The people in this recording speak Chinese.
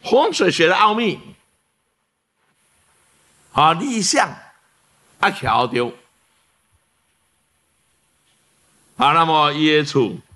风水学的奥秘，立向啊，桥丢。那么伊的厝